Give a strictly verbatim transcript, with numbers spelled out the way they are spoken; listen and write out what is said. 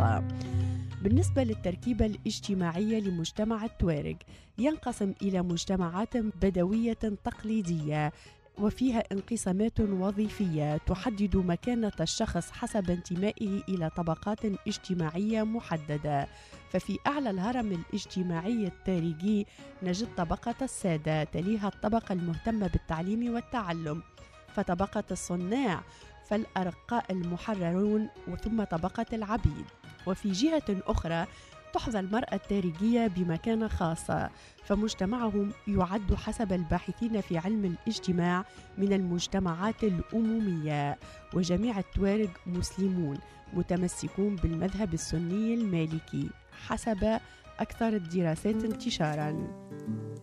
خاصة. بالنسبة للتركيبة الاجتماعية لمجتمع التوارق، ينقسم إلى مجتمعات بدوية تقليدية وفيها انقسامات وظيفية تحدد مكانة الشخص حسب انتمائه إلى طبقات اجتماعية محددة. ففي أعلى الهرم الاجتماعي التاريخي نجد طبقة السادة، تليها الطبقة المهتمة بالتعليم والتعلم، فطبقة الصناع، فالأرقاء المحررون، وثم طبقة العبيد. وفي جهة أخرى تحظى المرأة التاريخية بمكانة خاصة، فمجتمعهم يعد حسب الباحثين في علم الاجتماع من المجتمعات الأمومية. وجميع التوارق مسلمون متمسكون بالمذهب السني المالكي حسب أكثر الدراسات انتشاراً.